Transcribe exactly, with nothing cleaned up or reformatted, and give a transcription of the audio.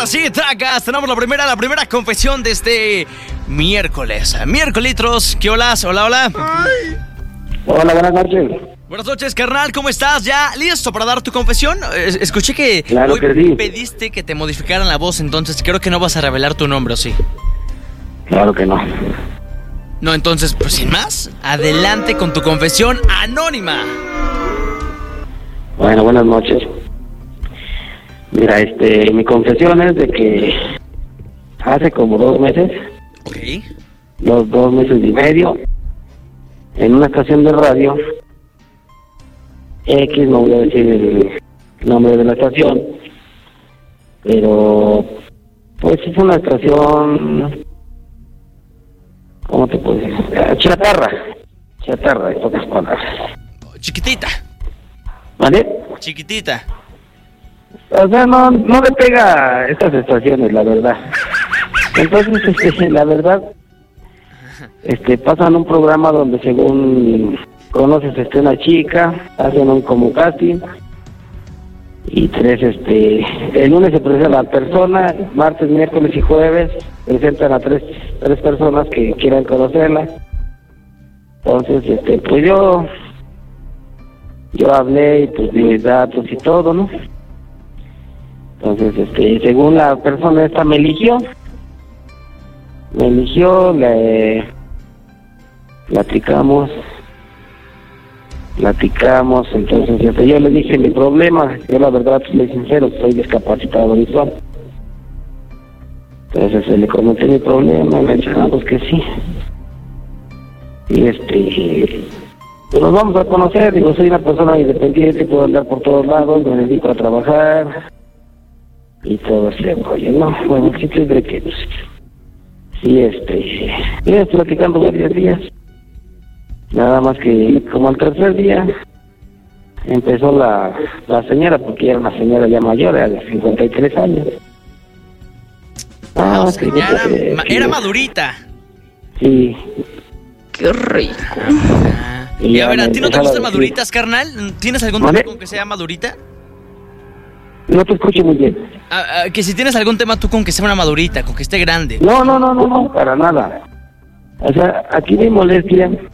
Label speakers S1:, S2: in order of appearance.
S1: ahora sí, tracas, tenemos la primera, la primera confesión de este miércoles. Miércolitros, ¿qué holas? Hola, hola.
S2: Ay. Hola, buenas noches.
S1: Buenas noches, carnal, ¿cómo estás? ¿Ya listo para dar tu confesión? Es- escuché que
S2: Claro
S1: hoy
S2: que sí.
S1: pediste que te modificaran la voz, entonces creo que no vas a revelar tu nombre, ¿o sí?
S2: Claro que no.
S1: No, entonces, pues sin más, adelante con tu confesión anónima.
S2: Bueno, buenas noches. Mira, este, mi confesión es de que hace como dos meses,
S1: Ok.
S2: dos, dos meses y medio, en una estación de radio, X, no voy a decir el nombre de la estación, pero pues es una estación, ¿cómo te puedo decir? Eh, Chatarra, chatarra, en pocas palabras.
S1: Chiquitita,
S2: ¿Vale?
S1: chiquitita.
S2: O sea, no, no le pega a estas estaciones, la verdad. Entonces, este, la verdad, este, pasan un programa donde según conoces este, una chica, hacen un como casting, y tres, este, el lunes se presenta la persona, martes, miércoles y jueves presentan a tres, tres personas que quieran conocerla. Entonces, este, pues yo, yo hablé y pues di mis datos y todo, ¿no? Entonces, este, según la persona esta me eligió, me eligió, le platicamos, platicamos, entonces este, yo le dije mi problema, yo la verdad soy sincero, soy discapacitado visual. Entonces le comenté mi problema, me dijo, ah, pues que sí. Y este, pues nos vamos a conocer, digo, soy una persona independiente, puedo andar por todos lados, me dedico a trabajar y todo ese rollo, ¿no? Bueno, el sitio es de que, pues, sí, este, estoy platicando varios días, nada más que como al tercer día empezó la, la señora, porque era una señora ya mayor, era de cincuenta y tres años.
S1: Ah, o sea,
S2: que
S1: ya era,
S2: que-
S1: ma-
S2: que-
S1: era madurita.
S2: Sí.
S3: Qué rico.
S1: Ah.
S2: Y
S1: Y a
S2: ya
S1: ver, ¿a
S2: me
S1: ti no te
S2: empezaba a
S1: gustan
S2: decir-
S1: maduritas, carnal? ¿Tienes algún
S2: ¿Vale?
S1: tema con que sea madurita?
S2: No te escucho muy bien.
S1: Ah, ah, que si tienes algún tema tú con que sea una madurita, con que esté grande.
S2: No, no, no, no, no, para nada. O sea, aquí mi molestia